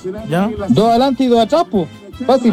¿Ya? 2 adelante y 2 atrás, pues. Fácil.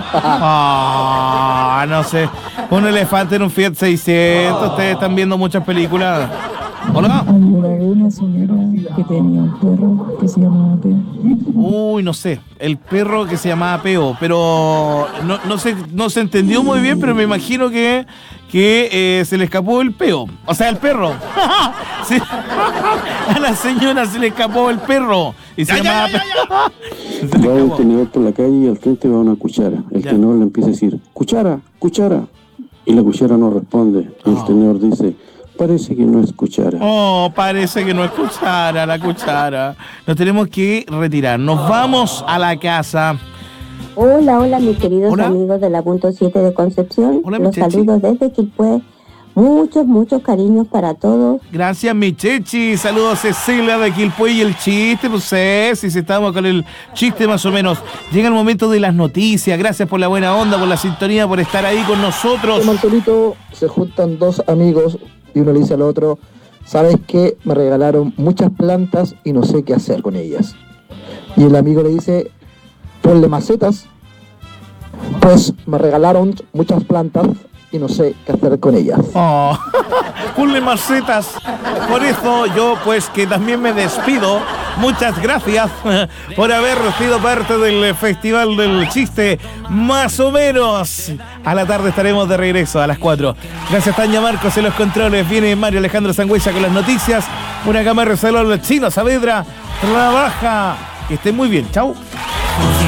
No sé. Un elefante en un Fiat 600. Ustedes están viendo muchas películas. Hola. Había una señora que tenía un perro que se llamaba Peo. Uy, no sé. El perro que se llamaba Peo. Pero no se entendió muy bien, pero me imagino que se le escapó el peo. O sea, el perro. Sí. A la señora se le escapó el perro. Y se llamaba Peo. Va un tenedor por la calle y al frente va una cuchara. El tenedor le empieza a decir, cuchara, cuchara. Y la cuchara no responde. El tenedor dice, parece que no es cuchara. Parece que no es cuchara, la cuchara. Nos tenemos que retirar. Nos vamos a la casa. Hola, mis queridos amigos de la Punto 7 de Concepción. Hola, los Chechi. saludos desde Quilpué. Muchos cariños para todos. Gracias, mi Chechi. Saludos, Cecilia de Quilpué. Y el chiste, pues si estamos con el chiste más o menos. Llega el momento de las noticias. Gracias por la buena onda, por la sintonía, por estar ahí con nosotros. Marcelito, se juntan 2 amigos y uno le dice al otro, ¿sabes qué? Me regalaron muchas plantas y no sé qué hacer con ellas. Y el amigo le dice, ponle macetas. Pues me regalaron muchas plantas y no sé qué hacer con ellas. Ponle macetas. Por eso yo pues que también me despido. Muchas gracias por haber sido parte del Festival del Chiste. Más o menos. A la tarde estaremos de regreso a las 4. Gracias, Tania Marcos en los controles. Viene Mario Alejandro Sangüesa con las noticias. Una cámara de Chino Saavedra trabaja. Que esté muy bien. Chau.